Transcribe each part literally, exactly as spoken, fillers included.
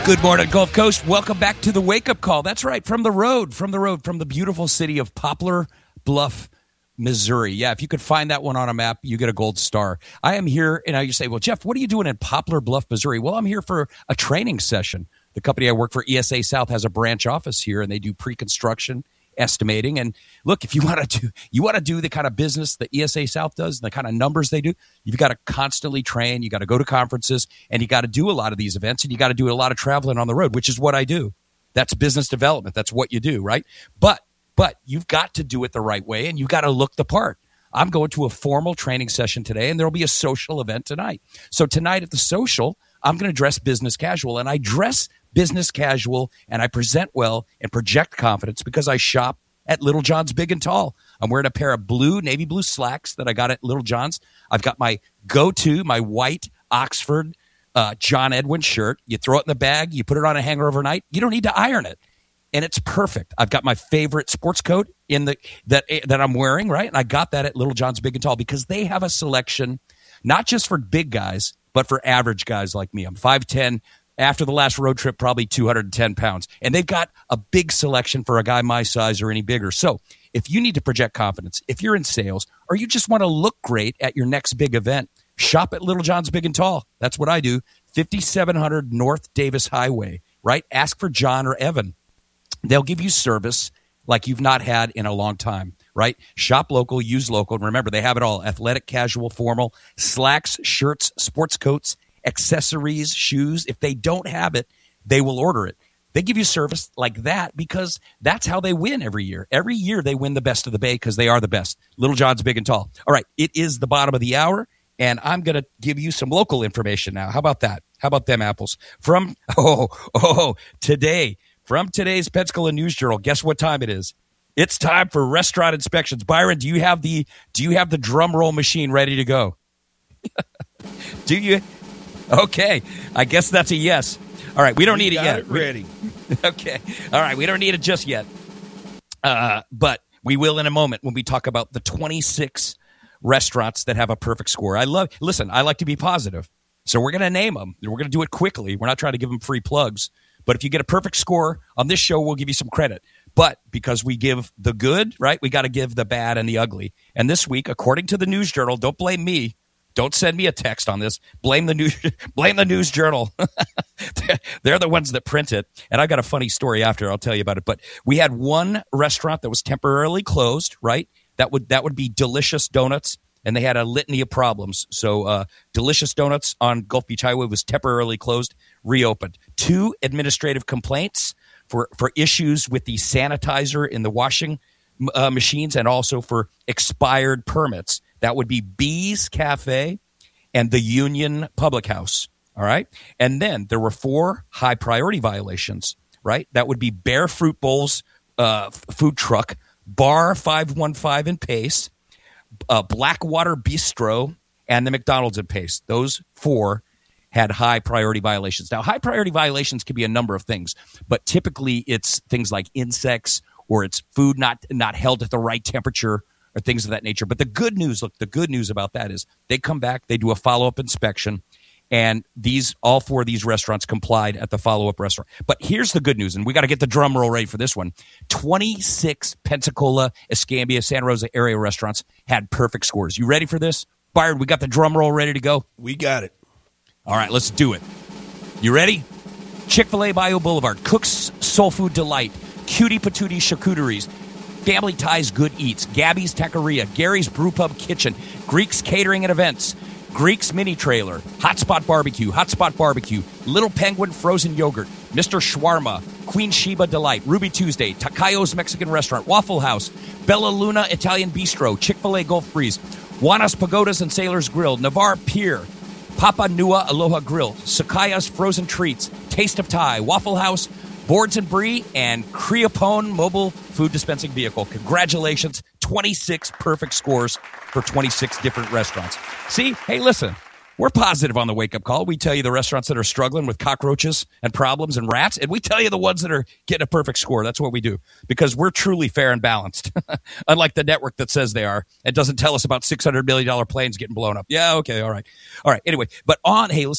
Good morning, Gulf Coast. Welcome back to the Wake Up Call. That's right, from the road, from the road, from the beautiful city of Poplar Bluff, Missouri. Yeah, if you could find that one on a map, you get a gold star. I am here, and now you say, well, Jeff, what are you doing in Poplar Bluff, Missouri? Well, I'm here for a training session. The company I work for, E S A South, has a branch office here, and they do pre-construction estimating. And look, if you want to do you want to do the kind of business that E S A South does, and the kind of numbers they do, you've got to constantly train, you got to go to conferences, and you got to do a lot of these events, and you got to do a lot of traveling on the road, which is what I do. That's business development. That's what you do, right? But but you've got to do it the right way, and you've got to look the part. I'm going to a formal training session today, and there'll be a social event tonight. So tonight at the social, I'm going to dress business casual, and I dress business casual, and I present well and project confidence because I shop at Little John's Big and Tall. I'm wearing a pair of blue, navy blue slacks that I got at Little John's. I've got my go-to, my white Oxford uh, John Edwin shirt. You throw it in the bag, you put it on a hanger overnight. You don't need to iron it, and it's perfect. I've got my favorite sports coat in the that that I'm wearing, right? And I got that at Little John's Big and Tall because they have a selection, not just for big guys, but for average guys like me. I'm five ten. After the last road trip, probably two hundred ten pounds. And they've got a big selection for a guy my size or any bigger. So if you need to project confidence, if you're in sales, or you just want to look great at your next big event, shop at Little John's Big and Tall. That's what I do. fifty-seven hundred North Davis Highway, right? Ask for John or Evan. They'll give you service like you've not had in a long time, right? Shop local, use local. And remember, they have it all. Athletic, casual, formal, slacks, shirts, sports coats, accessories, shoes. If they don't have it, they will order it. They give you service like that because that's how they win every year. Every year they win the best of the Bay because they are the best. Little John's Big and Tall. All right, it is the bottom of the hour, and I'm going to give you some local information now. How about that? How about them apples? From, oh, oh, today, from today's Pensacola News Journal, guess what time it is? It's time for restaurant inspections. Byron, do you have the do you have the drum roll machine ready to go? Do you? Okay, I guess that's a yes. All right, we don't we need it yet. It ready. Okay, all right, we don't need it just yet. Uh, but we will in a moment when we talk about the twenty-six restaurants that have a perfect score. I love, listen, I like to be positive. So we're going to name them. We're going to do it quickly. We're not trying to give them free plugs. But if you get a perfect score on this show, we'll give you some credit. But because we give the good, right, we got to give the bad and the ugly. And this week, according to the News Journal, don't blame me. Don't send me a text on this. Blame the news. Blame the News Journal. They're the ones that print it. And I got a funny story after. I'll tell you about it. But we had one restaurant that was temporarily closed. Right. That would that would be Delicious Donuts, and they had a litany of problems. So uh, Delicious Donuts on Gulf Beach Highway was temporarily closed, reopened. Two administrative complaints for for issues with the sanitizer in the washing uh, machines, and also for expired permits. That would be Bees Cafe and the Union Public House, all right? And then there were four high-priority violations, right? That would be Bear Fruit Bowls uh, food truck, Bar five one five in Pace, uh, Blackwater Bistro, and the McDonald's in Pace. Those four had high-priority violations. Now, high-priority violations can be a number of things, but typically it's things like insects, or it's food not not held at the right temperature, or things of that nature. But the good news, look, the good news about that is they come back, they do a follow-up inspection, and these all four of these restaurants complied at the follow-up restaurant. But here's the good news, and we got to get the drum roll ready for this one. twenty-six Pensacola, Escambia, Santa Rosa area restaurants had perfect scores. You ready for this? Byron, we got the drum roll ready to go? We got it. All right, let's do it. You ready? Chick-fil-A Bayou Boulevard, Cook's Soul Food Delight, Cutie Patootie Charcuteries, Family Ties Good Eats, Gabby's Taqueria, Gary's Brewpub Kitchen, Greek's Catering and Events, Greek's Mini Trailer, Hotspot Barbecue, Hotspot Barbecue, Little Penguin Frozen Yogurt, Mister Shawarma, Queen Sheba Delight, Ruby Tuesday, Takayo's Mexican Restaurant, Waffle House, Bella Luna Italian Bistro, Chick-fil-A Gulf Breeze, Juana's Pagodas and Sailor's Grill, Navarre Pier, Papa Nua Aloha Grill, Sakaya's Frozen Treats, Taste of Thai, Waffle House, Boards and Brie, and Creapone Mobile Food Dispensing Vehicle. Congratulations, twenty-six perfect scores for twenty-six different restaurants. See, hey, listen, we're positive on the wake-up call. We tell you the restaurants that are struggling with cockroaches and problems and rats, and we tell you the ones that are getting a perfect score. That's what we do, because we're truly fair and balanced, unlike the network that says they are and doesn't tell us about six hundred million dollars planes getting blown up. Yeah, okay, all right. All right, anyway, but on, hey, listen,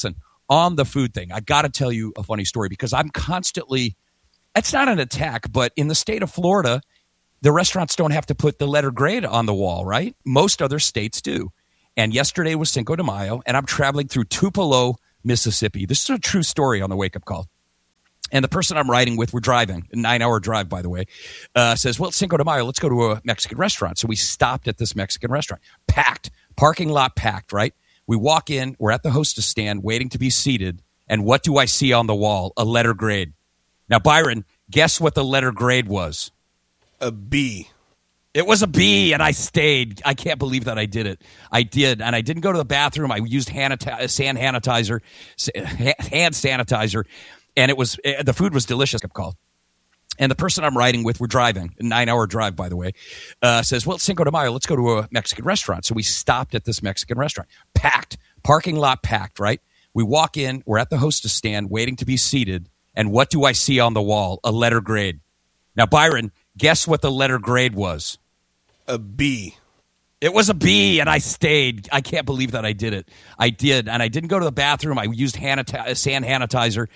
on the food thing, I got to tell you a funny story because I'm constantly, it's not an attack, but in the state of Florida, the restaurants don't have to put the letter grade on the wall, right? Most other states do. And yesterday was Cinco de Mayo, and I'm traveling through Tupelo, Mississippi. This is a true story on the wake-up call. And the person I'm riding with, we're driving, a nine-hour drive, by the way, uh, says, well, it's Cinco de Mayo, let's go to a Mexican restaurant. So we stopped at this Mexican restaurant. Packed, parking lot packed, right? We walk in, we're at the hostess stand waiting to be seated, and what do I see on the wall? A letter grade. Now, Byron, guess what the letter grade was? A B. It was a B, and I stayed. I can't believe that I did it. I did, and I didn't go to the bathroom. I used hand sanitizer, hand sanitizer, and it was the food was delicious. I'm called. And the person I'm riding with, we're driving, a nine-hour drive, by the way, uh, says, well, it's Cinco de Mayo, let's go to a Mexican restaurant. So we stopped at this Mexican restaurant. Packed, parking lot packed, right? We walk in, we're at the hostess stand waiting to be seated, and what do I see on the wall? A letter grade. Now, Byron, guess what the letter grade was? A B. It was a B, and I stayed. I can't believe that I did it. I did, and I didn't go to the bathroom. I used hand sanitizer,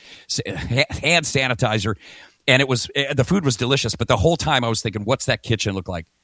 hand sanitizer, and it was the food was delicious. But the whole time I was thinking, what's that kitchen look like?